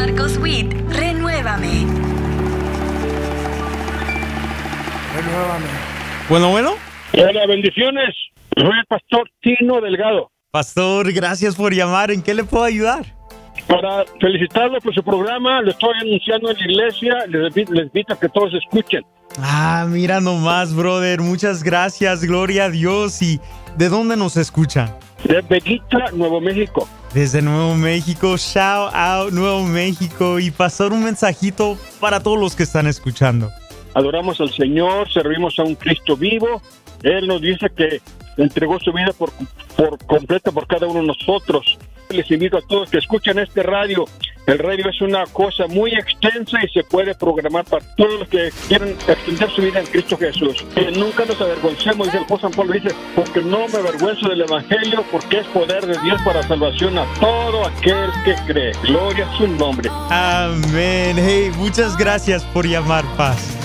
Marcos Witt, Renuévame. Bueno. Hola, bendiciones. Soy el pastor Tino Delgado. Pastor, gracias por llamar. ¿En qué le puedo ayudar? Para felicitarlo por su programa, lo estoy anunciando en la iglesia. Les invito a que todos escuchen. Mira nomás, brother. Muchas gracias. Gloria a Dios. ¿Y de dónde nos escuchan? De Veguita, Nuevo México. Desde Nuevo México. Shout out, Nuevo México. Y pasar un mensajito para todos los que están escuchando. Adoramos al Señor, servimos a un Cristo vivo. Él nos dice que entregó su vida por completa por cada uno de nosotros. Les invito a todos que escuchen este radio. El radio es una cosa muy extensa y se puede programar para todos los que quieren extender su vida en Cristo Jesús. Que nunca nos avergoncemos, dice el apóstol San Pablo, dice, porque no me avergüenzo del Evangelio, porque es poder de Dios para salvación a todo aquel que cree. Gloria a su nombre. Amén. Hey, muchas gracias por llamar, Paz.